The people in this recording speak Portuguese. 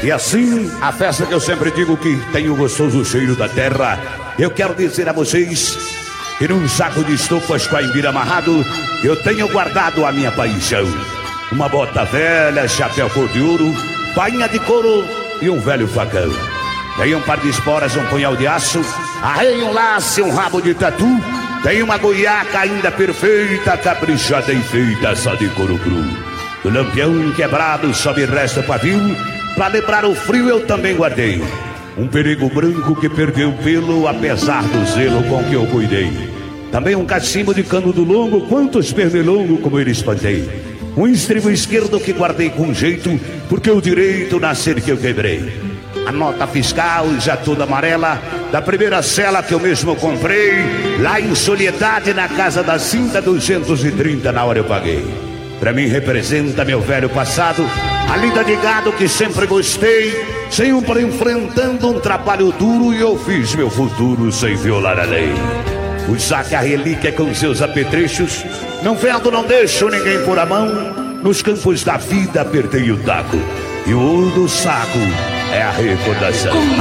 E assim, a festa que eu sempre digo que tem o gostoso cheiro da terra, eu quero dizer a vocês que num saco de estufas com a imbira amarrado, eu tenho guardado a minha paixão. Uma bota velha, chapéu cor de ouro, bainha de couro e um velho facão. Tem um par de esporas, um punhal de aço, arreio, um laço e um rabo de tatu. Tem uma goiaca ainda perfeita, caprichada e feita só de couro cru. Do lampião quebrado só me resta o pavio, pra lembrar o frio eu também guardei um perigo branco que perdeu o pelo, apesar do zelo com que eu cuidei. Também um cachimbo de cano do longo, quantos pernilongos como ele espantei. Um estribo esquerdo que guardei com jeito, porque o direito nascer que eu quebrei. A nota fiscal já toda amarela, da primeira cela que eu mesmo comprei, lá em Soledade, na casa da Cinta, 230 na hora eu paguei. Pra mim representa meu velho passado, a lida de gado que sempre gostei, sempre enfrentando um trabalho duro, e eu fiz meu futuro sem violar a lei. O saco é a relíquia com seus apetrechos, não vendo, não deixo ninguém pôr a mão. Nos campos da vida apertei o taco, e o ouro do saco é a recordação.